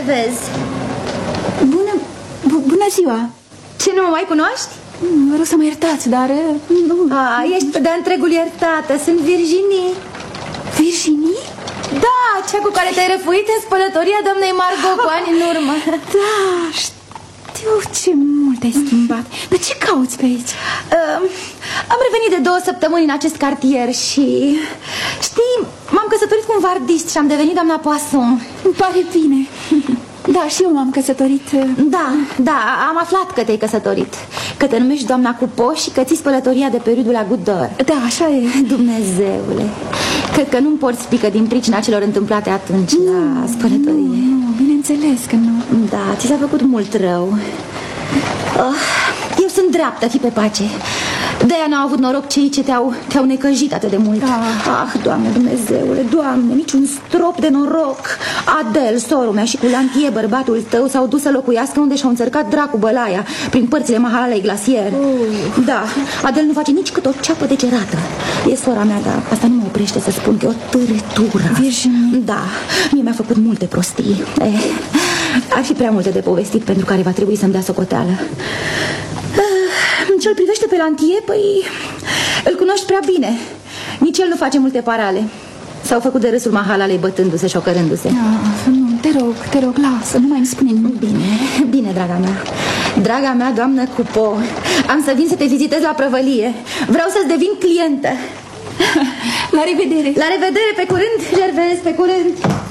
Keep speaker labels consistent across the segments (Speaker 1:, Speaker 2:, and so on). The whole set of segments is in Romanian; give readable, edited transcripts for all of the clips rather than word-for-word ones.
Speaker 1: Gervais.
Speaker 2: Bună ziua.
Speaker 1: Ce, nu mă mai cunoști?
Speaker 2: Vă rog să mă iertați, dar...
Speaker 1: Ești de întregul iertată. Sunt Virginie.
Speaker 2: Virginie?
Speaker 1: Da, cea cu care te-ai răfuit în spălătoria doamnei Margot cu ani în urmă.
Speaker 2: Da, știu ce mult ai schimbat. Dar ce cauți pe aici?
Speaker 1: Am revenit de 2 săptămâni în acest cartier și... Știi, m-am căsătorit cu un vardist și am devenit doamna Poisson.
Speaker 2: Îmi pare bine. Da, și eu m-am căsătorit.
Speaker 1: Da, am aflat că te-ai căsătorit. Că te numești doamna Coupeau și că ții spălătoria de pe râul la Goutte d'Or.
Speaker 2: Da, așa e.
Speaker 1: Dumnezeule, cred că nu-mi porți pică din pricina celor întâmplate atunci la spălătorie.
Speaker 2: Nu, bineînțeles că nu.
Speaker 1: Da, ți s-a făcut mult rău. Eu sunt dreaptă, fii pe pace. De-aia n-au avut noroc cei ce te-au necăjit atât de mult. Doamne Dumnezeule, Doamne, niciun strop de noroc. Adel, sorul mea, și cu Lantier, bărbatul tău, s-au dus să locuiască unde și-au înțărcat dracu bălaia, prin părțile Mahalalei Glacier. Da, Adel nu face nici cât o ceapă de cerată. E sora mea, dar asta nu mă oprește să spun că e o târătură.
Speaker 2: Virginie.
Speaker 1: Da, mie mi-a făcut multe prostii. Ar fi prea multe de povestit pentru care va trebui să-mi dea socoteală. În ce-l privește pe Lantier, păi îl cunoști prea bine. Nici el nu face multe parale. S-au făcut de râsul Mahalalei bătându-se și ocărându-se.
Speaker 2: Nu, te rog, lasă, nu mai îmi spune nimic.
Speaker 1: Bine, draga mea. Draga mea, doamnă Coupeau, am să vin să te vizitez la prăvălie. Vreau să-ți devin clientă.
Speaker 2: La revedere.
Speaker 1: La revedere, pe curând, Gervais, pe curând.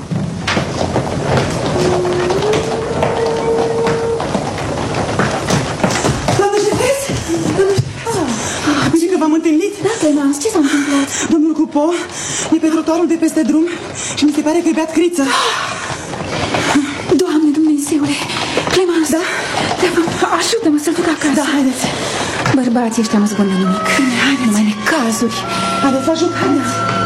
Speaker 3: Bine că v-am întâlnit.
Speaker 2: Da, Clemence, ce s-a întâmplat?
Speaker 3: Domnul Coupeau e pe trotuarul de peste drum și mi se pare că e beat criță.
Speaker 2: Doamne Dumnezeule, Clemence.
Speaker 3: Da?
Speaker 2: Ajută-mă să-l duc acasă.
Speaker 3: Da, haideți.
Speaker 2: Bărbații ăștia nu zbună nimic. Numai necazuri.
Speaker 3: Haideți, vă ajut, haideți.